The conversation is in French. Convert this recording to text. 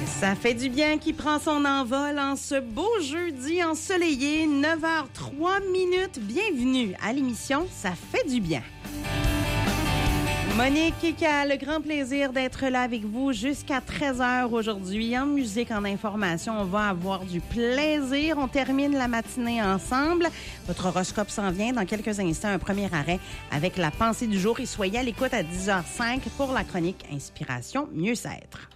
Ça fait du bien qui prend son envol en ce beau jeudi ensoleillé, 9h03. Bienvenue à l'émission Ça fait du bien. Monique qui a le grand plaisir d'être là avec vous jusqu'à 13h aujourd'hui. En musique, en information, on va avoir du plaisir. On termine la matinée ensemble. Votre horoscope s'en vient dans quelques instants. Un premier arrêt avec la pensée du jour. Et soyez à l'écoute à 10h05 pour la chronique Inspiration Mieux-être.